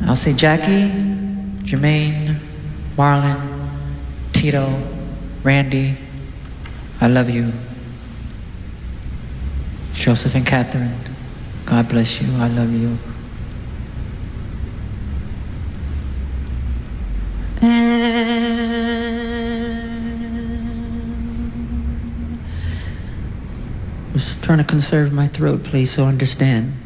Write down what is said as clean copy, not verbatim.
I'll say Jackie, Jermaine, Marlon, Tito, Randy, I love you. Joseph and Catherine, God bless you, I love you. Just trying to conserve my throat, please, so understand.